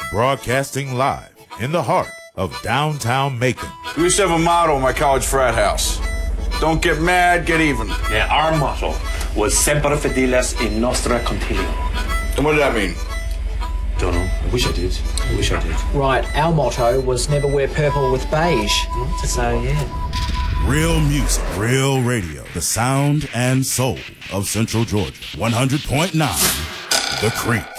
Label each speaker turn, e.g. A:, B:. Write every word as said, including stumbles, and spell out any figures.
A: broadcasting live in the heart of downtown Macon.
B: We used to have a motto in my college frat house. Don't get mad, get even.
C: Yeah, our motto was Semper Fidelis in Nostra Contilio.
B: And what did that mean?
C: Don't know. I wish I did. I wish I did.
D: Right, our motto was never wear purple with beige. So, yeah.
A: Real music, real radio. The sound and soul of Central Georgia. one hundred point nine The Creek.